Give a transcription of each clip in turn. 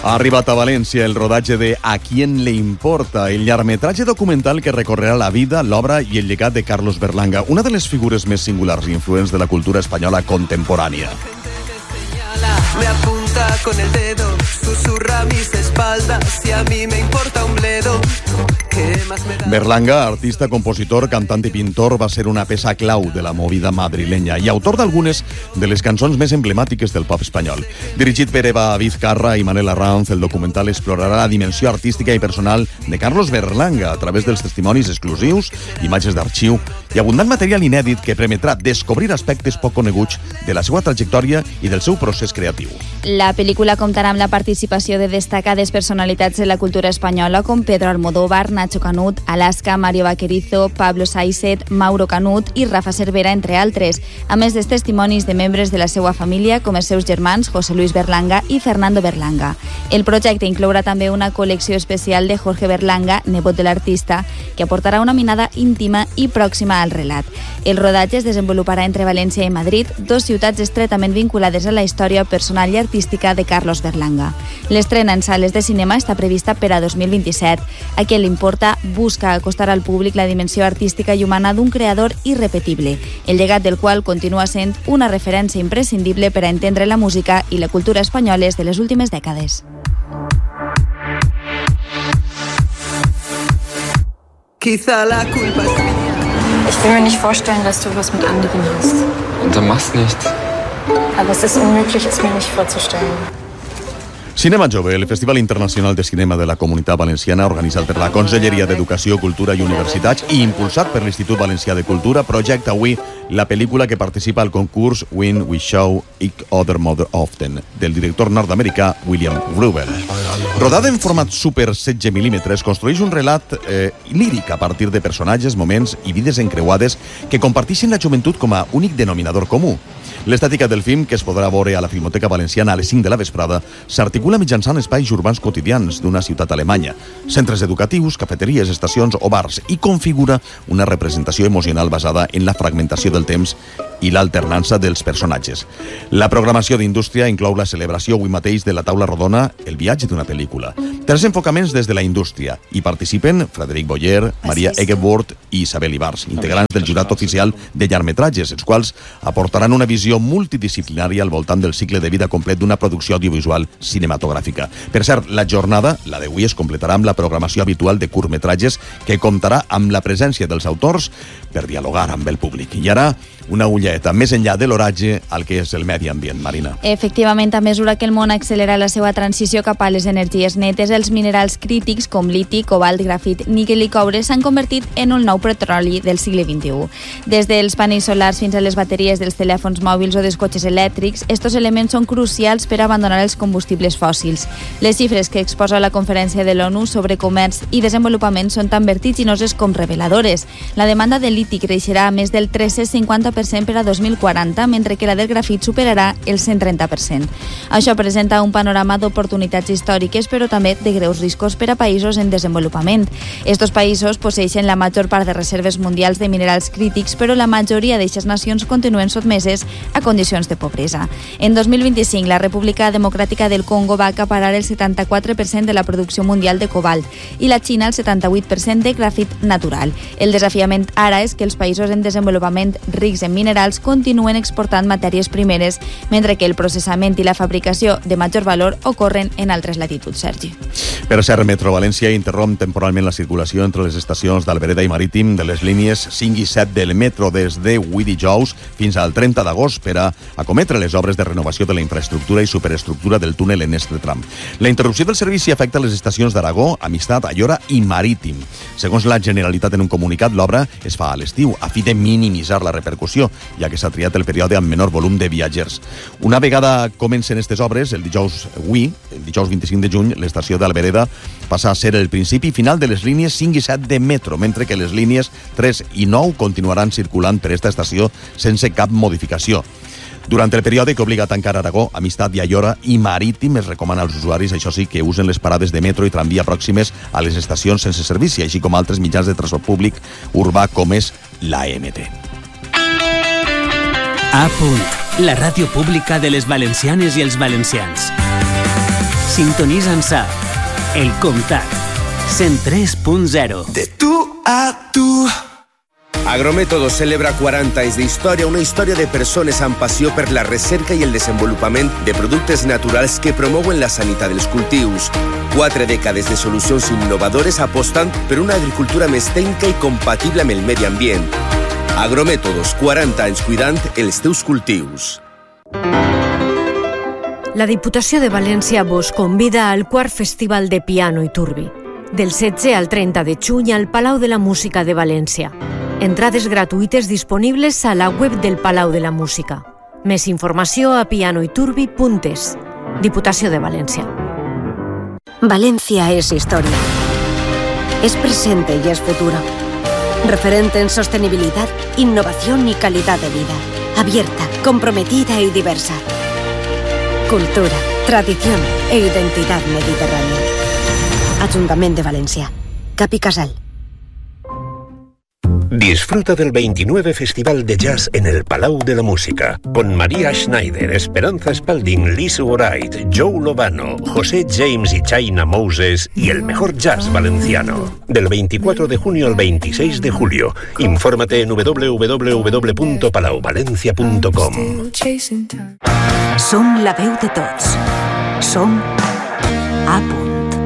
Ha arribat a València el rodatge de A quién le importa, el llargmetratge documental que recorrerà la vida, l'obra i el llegat de Carlos Berlanga, una de les figures més singulars i influents de la cultura espanyola contemporània. Me apunta con el dedo, susurra mis espaldas y a mí me importa un bledo. Berlanga, artista, compositor, cantant i pintor, va ser una peça clau de la movida madrilenya i autor d'algunes de les cançons més emblemàtiques del pop espanyol. Dirigit per Eva Vizcarra i Manel Arranz, el documental explorarà la dimensió artística i personal de Carlos Berlanga a través dels testimonis exclusius, imatges d'arxiu i abundant material inèdit que permetrà descobrir aspectes poc coneguts de la seva trajectòria i del seu procés creatiu. La pel·lícula comptarà amb la participació de destacades personalitats de la cultura espanyola com Pedro Almodóvar, Nacho Canut, Alaska, Mario Vaquerizo, Pablo Saiset, Mauro Canut i Rafa Cervera, entre altres, a més dels testimonis de membres de la seva família com els seus germans José Luis Berlanga i Fernando Berlanga. El projecte inclourà també una col·lecció especial de Jorge Berlanga, nebot de l'artista, que aportarà una mirada íntima i pròxima al relat. El rodatge es desenvoluparà entre València i Madrid, dos ciutats estretament vinculades a la història personal i artística de Carlos Berlanga. L'estrena en sales de cinema està prevista per a 2027. A qui l'importa busca acostar al públic la dimensió artística i humana d'un creador irrepetible, el llegat del qual continua sent una referència imprescindible per a entendre la música i la cultura espanyoles de les últimes dècades. Quizá la culpa es mía. Ich will mir nicht vorstellen, dass du was mit anderen hast. Und dann machst nichts. Aber es ist unmöglich, es mir nicht vorzustellen. Cinema Jove, el Festival Internacional de Cinema de la Comunitat Valenciana, organitzat per la Conselleria d'Educació, Cultura i Universitats i impulsat per l'Institut Valencià de Cultura, projecta avui la pel·lícula que participa al concurs When We Show Each Other More Often, del director nord-americà William Rubel. Rodada en format super 16 mm, construeix un relat líric a partir de personatges, moments i vides encreuades que comparteixen la joventut com a únic denominador comú. L'estètica del film, que es podrà veure a la Filmoteca Valenciana a les 5 de la vesprada, s'articula mitjançant espais urbans quotidians d'una ciutat alemanya, centres educatius, cafeteries, estacions o bars, i configura una representació emocional basada en la fragmentació del temps i l'alternança dels personatges. La programació d'indústria inclou la celebració avui mateix de la taula rodona El viatge d'una pel·lícula. 3 enfocaments des de la indústria. Hi participen Frederic Boyer, Maria Egeborg i Isabel Ibars, integrants del jurat oficial de llargmetratges, els quals aportaran una visió multidisciplinària al voltant del cicle de vida complet d'una producció audiovisual cinematogràfica. Per cert, la jornada, la d'avui, es completarà amb la programació habitual de curtmetratges que comptarà amb la presència dels autors per dialogar amb el públic. I ara, una ulleta més enllà de l'oratge al que és el medi ambient, Marina. Efectivament, a mesura que el món accelera la seva transició cap a les energies netes, els minerals crítics com liti, cobalt, grafit, níquel i coure s'han convertit en un nou petroli del segle XXI. Des dels panells solars fins a les bateries dels telèfons mòbils o dels cotxes elèctrics, estos elements són crucials per abandonar els combustibles fòssils. Les xifres que exposa la conferència de l'ONU sobre comerç i desenvolupament són tan vertiginoses com reveladores. La demanda de liti creixerà a més del 350% per a 2040, mentre que la del grafit superarà el 130%. Això presenta un panorama d'oportunitats històriques, però també de greus riscos per a països en desenvolupament. Estos països posseixen la major part de reserves mundials de minerals crítics, però la majoria d'aquestes nacions continuen sotmeses a condicions de pobresa. En 2025, la República Democràtica del Congo va acaparar el 74% de la producció mundial de cobalt i la Xina el 78% de grafit natural. El desafiament ara és que els països en desenvolupament rics en minerals continuen exportant matèries primeres, mentre que el processament i la fabricació de major valor ocorren en altres latituds, Sergi. Per cert, Metro València interromp temporalment la circulació entre les estacions d'Albereda i Marítim de les línies 5 i 7 del metro des de avui dijous fins al 30 d'agost per a acometre les obres de renovació de la infraestructura i superestructura del túnel en este tram. La interrupció del servici afecta les estacions d'Aragó, Amistat, Aiora i Marítim. Segons la Generalitat en un comunicat, l'obra es fa a l'estiu a fi de minimitzar la repercussió, ja que s'ha triat el període amb menor volum de viatgers. Una vegada comencen aquestes obres, el dijous 25 de juny, l'estació d'Albereda passa a ser el principi i final de les línies 5 i 7 de metro, mentre que les línies 3 i 9 continuaran circulant per esta estació sense cap modificació. Durant el període que obliga a tancar Aragó, Amistat i Aiora i Marítim, es recomana als usuaris, això sí, que usen les parades de metro i tramvia pròximes a les estacions sense servici, així com altres mitjans de transport públic urbà com és la MT. A punt, la ràdio pública de les valencianes i els valencians. Sintonitza'ns a El Comtat 103.0. De tu a tu. Agrométodos celebra 40 anys d'història, una història de persones amb passió per la recerca i el desenvolupament de productes naturals que promouen la sanitat dels cultius. 4 dècades de solucions innovadores apostant per una agricultura més tècnica i compatible amb el medi ambient. Agrométodos, 40 anys cuidant els teus cultius. La Diputació de València vos convida al quart Festival de Piano i Turbi, del 16 al 30 de juny al Palau de la Música de València. Entrades gratuïtes disponibles a la web del Palau de la Música. Més informació a pianoiturbi.es. Diputació de València. Valencia es historia. Es presente y es futuro. Referente en sostenibilidad, innovación y calidad de vida. Abierta, comprometida y diversa. Cultura, tradición e identidad mediterránea. Ayuntamiento de Valencia. Capi Casal. Disfruta del 29 Festival de Jazz en el Palau de la Música, con María Schneider, Esperanza Spalding, Liz Wright, Joe Lovano, José James y China Moses y el mejor jazz valenciano. Del 24 de junio al 26 de julio. Infórmate en www.palauvalencia.com. Som la veu de tots. Som a punt.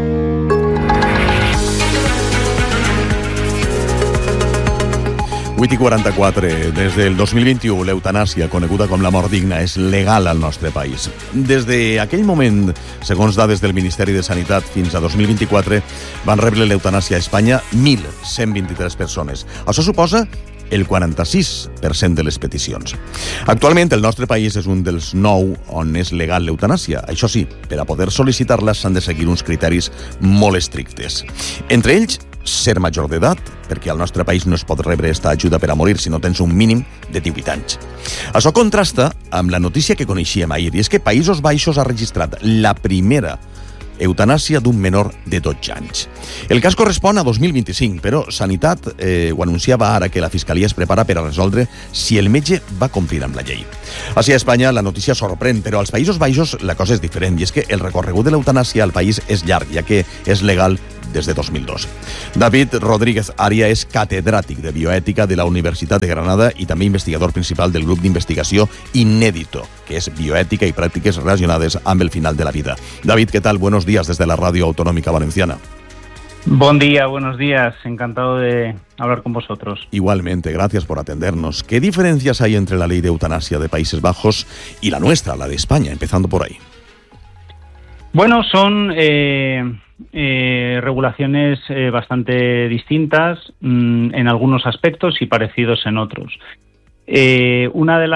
i 44. Des del 2021, l'eutanàsia, coneguda com la mort digna, és legal al nostre país. Des d'aquell moment, segons dades del Ministeri de Sanitat, fins a 2024, van rebre l'eutanàsia a Espanya 1.123 persones. Això suposa el 46% de les peticions. Actualment, el nostre país és un dels 9 on és legal l'eutanàsia. Això sí, per a poder sol·licitar-la s'han de seguir uns criteris molt estrictes. Entre ells, ser major d'edat, perquè al nostre país no es pot rebre esta ajuda per a morir si no tens un mínim de 18 anys. Això contrasta amb la notícia que coneixíem ahir, i és que Països Baixos ha registrat la primera eutanàsia d'un menor de 12 anys. El cas correspon a 2025, però Sanitat ho anunciava ara que la Fiscalia es prepara per a resoldre si el metge va complir amb la llei. Així a Espanya la notícia sorprèn, però als Països Baixos la cosa és diferent, i és que el recorregut de l'eutanàsia al país és llarg, ja que és legal des de 2002. David Rodríguez Aria és catedràtic de bioètica de la Universitat de Granada i també investigador principal del grup d'investigació Inédito, que és bioètica i pràctiques relacionades amb el final de la vida. David, ¿qué tal? Buenos días desde la Radio Autonómica Valenciana. Buen día, buenos días. Encantado de hablar con vosotros. Igualmente, gracias por atendernos. ¿Qué diferencias hay entre la ley de eutanasia de Países Bajos y la nuestra, la de España, empezando por ahí? Bueno, son regulaciones bastante distintas en algunos aspectos y parecidos en otros. Una de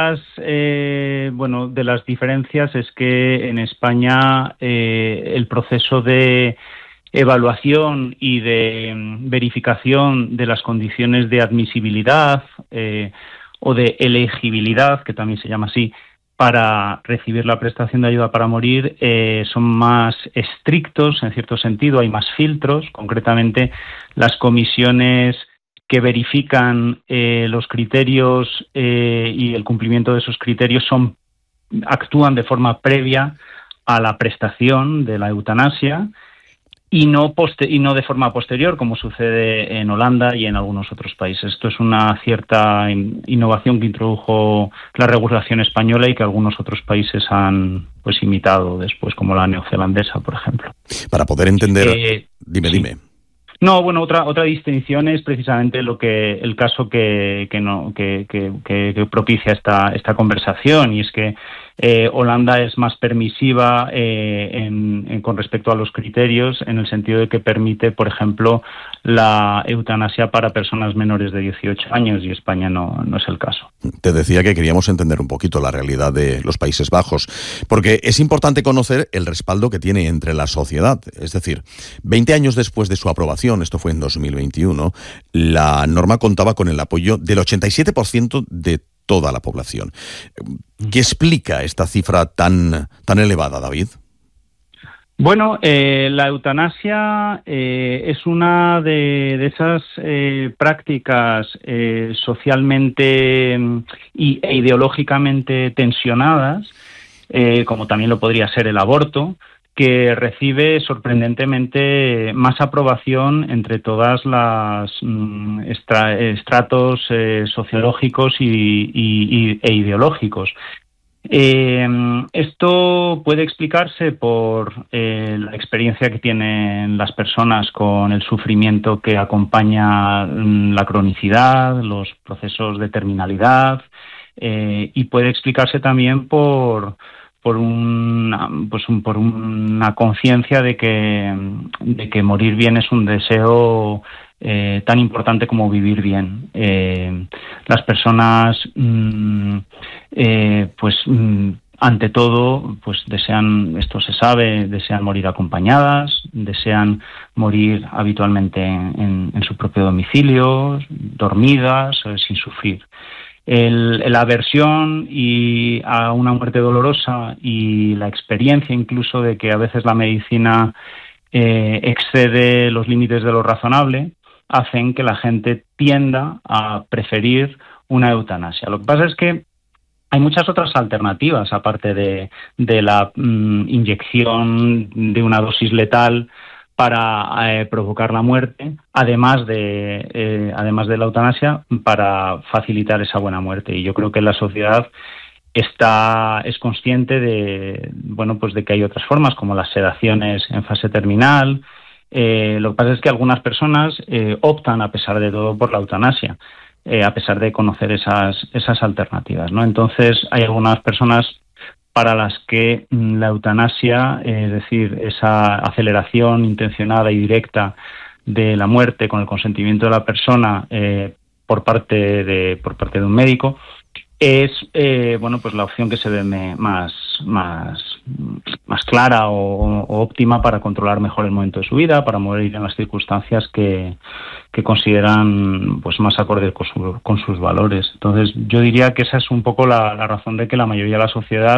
las diferencias es que en España el proceso de evaluación y de verificación de las condiciones de admisibilidad o de elegibilidad, que también se llama así, para recibir la prestación de ayuda para morir son más estrictos, en cierto sentido, hay más filtros. Concretamente, las comisiones que verifican los criterios y el cumplimiento de esos criterios actúan de forma previa a la prestación de la eutanasia y no de forma posterior, como sucede en Holanda y en algunos otros países. Esto es una cierta innovación que introdujo la regulación española y que algunos otros países han imitado después, como la neozelandesa, por ejemplo. Para poder entender... Dime. No, bueno, otra distinción es precisamente el caso que propicia esta conversación, y es que Holanda es más permisiva con respecto a los criterios, en el sentido de que permite, por ejemplo, la eutanasia para personas menores de 18 años, y España no es el caso. Te decía que queríamos entender un poquito la realidad de los Países Bajos, porque es importante conocer el respaldo que tiene entre la sociedad. Es decir, 20 años después de su aprobación, esto fue en 2021, la norma contaba con el apoyo del 87% de toda la población. ¿Qué explica esta cifra tan elevada, David? Bueno, la eutanasia es una de esas prácticas socialmente e ideológicamente tensionadas, como también lo podría ser el aborto, que recibe sorprendentemente más aprobación entre todas las estratos sociológicos e ideológicos. Esto puede explicarse por la experiencia que tienen las personas con el sufrimiento que acompaña la cronicidad, los procesos de terminalidad, y puede explicarse también por una conciencia de que morir bien es un deseo tan importante como vivir bien. Las personas, ante todo, pues desean, esto se sabe, desean morir acompañadas, desean morir habitualmente en su propio domicilio, dormidas, sin sufrir. La aversión a una muerte dolorosa y la experiencia incluso de que a veces la medicina excede los límites de lo razonable hacen que la gente tienda a preferir una eutanasia. Lo que pasa es que hay muchas otras alternativas aparte de la inyección de una dosis letal para provocar la muerte, además de la eutanasia, para facilitar esa buena muerte. Y yo creo que la sociedad es consciente de que hay otras formas, como las sedaciones en fase terminal. Lo que pasa es que algunas personas optan, a pesar de todo, por la eutanasia, a pesar de conocer esas alternativas, ¿no? Entonces, hay algunas personas para las que la eutanasia, es decir, esa aceleración intencionada y directa de la muerte con el consentimiento de la persona por parte de un médico, es la opción que se ve más clara o óptima para controlar mejor el momento de su vida, para morir en las circunstancias que consideran pues más acordes con sus valores. Entonces, yo diría que esa es un poco la razón de que la mayoría de la sociedad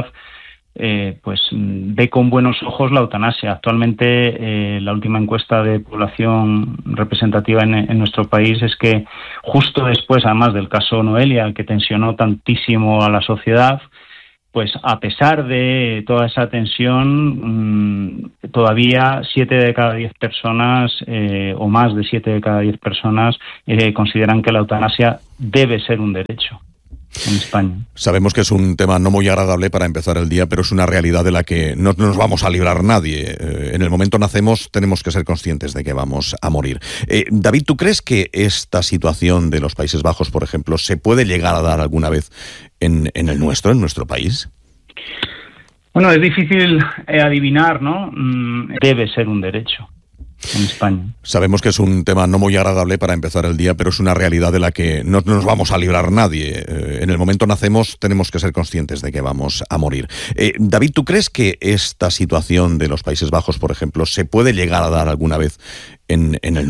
ve con buenos ojos la eutanasia. Actualmente, la última encuesta de población representativa en nuestro país es que justo después, además del caso Noelia, que tensionó tantísimo a la sociedad, pues a pesar de toda esa tensión, todavía 7 de cada 10 personas, o más de 7 de cada 10 personas, consideran que la eutanasia debe ser un derecho en España. Sabemos que es un tema no muy agradable para empezar el día, pero es una realidad de la que no nos vamos a librar nadie. En el momento nacemos, tenemos que ser conscientes de que vamos a morir. David, ¿tú crees que esta situación de los Países Bajos, por ejemplo, se puede llegar a dar alguna vez en nuestro país? Bueno, es difícil adivinar, ¿no? Debe ser un derecho en España. Sabemos que es un tema no muy agradable para empezar el día, pero es una realidad de la que no nos vamos a librar nadie. En el momento nacemos, tenemos que ser conscientes de que vamos a morir. David, ¿tú crees que esta situación de los Países Bajos, por ejemplo, se puede llegar a dar alguna vez en